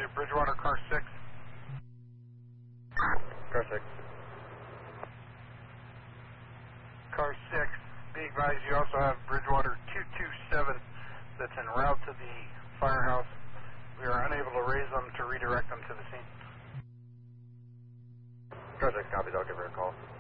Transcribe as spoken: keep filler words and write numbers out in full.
Bridgewater, car six. Car six. Car six, be advised you also have Bridgewater two two seven that's en route to the firehouse. We are unable to raise them to redirect them to the scene. Car six copies, I'll give her a call.